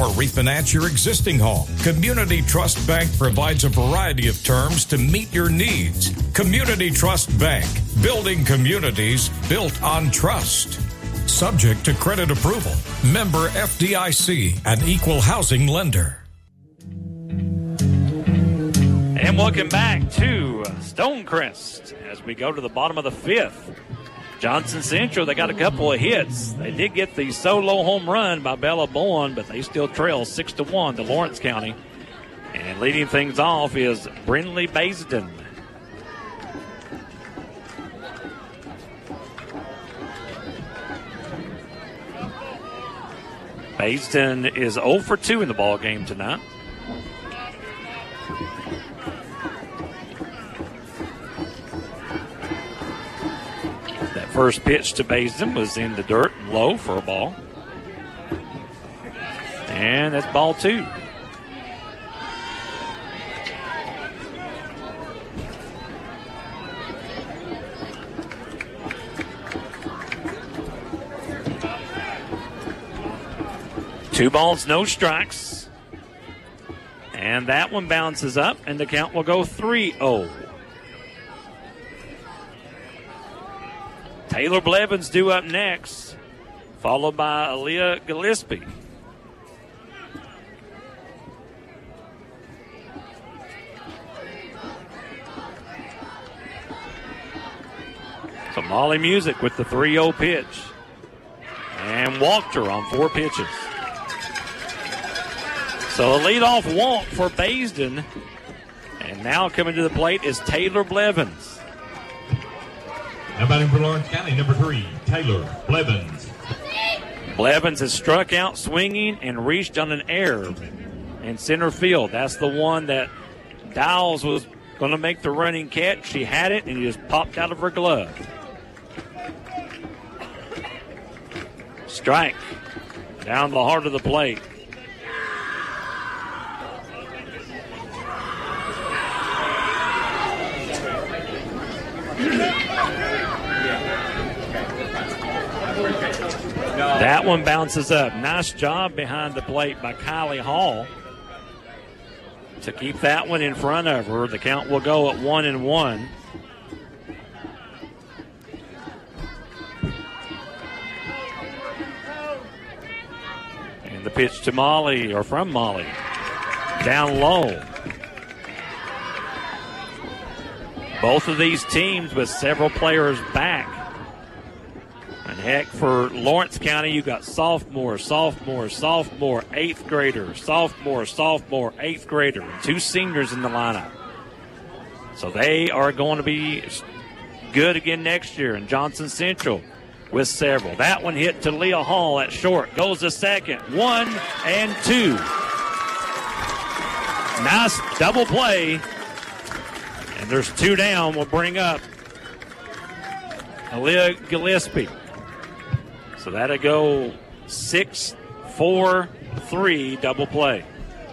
or refinance your existing home. Community Trust Bank provides a variety of terms to meet your needs. Community Trust Bank, building communities built on trust. Subject to credit approval. Member FDIC, an equal housing lender. And welcome back to Stonecrest as we go to the bottom of the fifth. Johnson Central, they got a couple of hits. They did get the solo home run by Bella Bowen, but they still trail 6-1 to Lawrence County. And leading things off is Brindley Basden. Basden is 0 for 2 in the ball game tonight. That first pitch to Basden was in the dirt and low for a ball. And that's ball 2. Two balls, no strikes. And that one bounces up, and the count will go 3-0. Taylor Blevins due up next, followed by Aaliyah Gillespie. So Molly Music with the 3-0 pitch. And walked her on 4 pitches. So a leadoff walk for Basden. And now coming to the plate is Taylor Blevins. Now batting for Lawrence County, number 3, Taylor Blevins. Blevins has struck out swinging and reached on an error in center field. That's the one that Dowles was going to make the running catch. She had it, and he just popped out of her glove. Strike down the heart of the plate. That one bounces up. Nice job behind the plate by Kylie Hall to keep that one in front of her. The count will go at 1-1. And the pitch to Molly, or from Molly, down low. Both of these teams with several players back. And heck, for Lawrence County, you got sophomore, 8th grader, sophomore, 8th grader, and 2 seniors in the lineup. So they are going to be good again next year. And Johnson Central with several. That one hit to Leah Hall at short. Goes to second. 1 and 2. Nice double play. And there's 2 down. We'll bring up Aaliyah Gillespie. So that'll go 6-4-3 double play.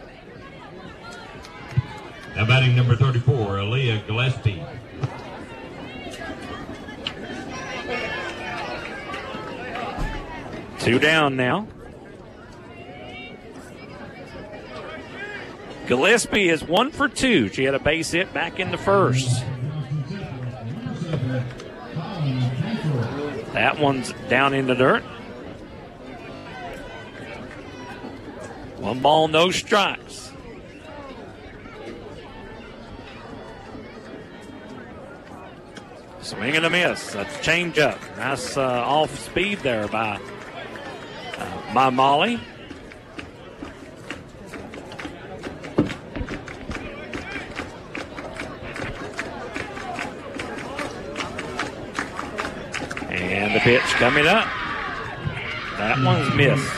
Now batting number 34, Aaliyah Gillespie. Two down now. Gillespie is 1 for 2. She had a base hit back in the first. That one's down in the dirt. 1 ball, no strikes. Swing and a miss. A changeup. Nice off speed there by Molly. And the pitch coming up. That one's missed.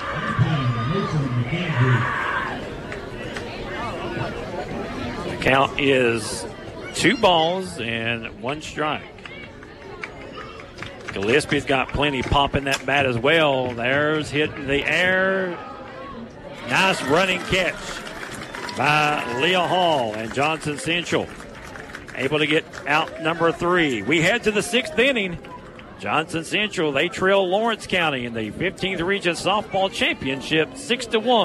The count is 2 balls and 1 strike. Gillespie's got plenty pop in that bat as well. There's hitting the air. Nice running catch by Leah Hall and Johnson Central. Able to get out number 3. We head to the 6th inning. Johnson Central, they trail Lawrence County in the 15th Region Softball Championship 6-1.